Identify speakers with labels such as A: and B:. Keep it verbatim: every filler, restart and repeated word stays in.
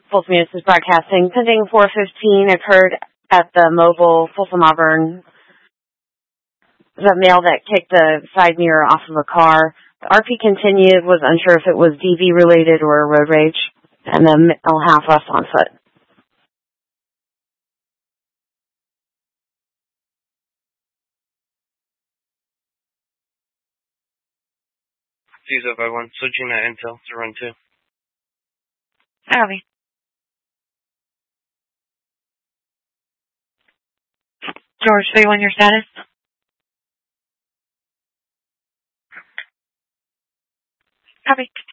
A: Folsom News Broadcasting. Pending four fifteen occurred at the mobile Folsom Auburn. The male that kicked the side mirror off of a car. The R P continued, was unsure if it was D V related or road rage, and the male half left on foot.
B: Fuse oh five one, switching that intel to run two.
C: Copy. George three one, your status? Copy.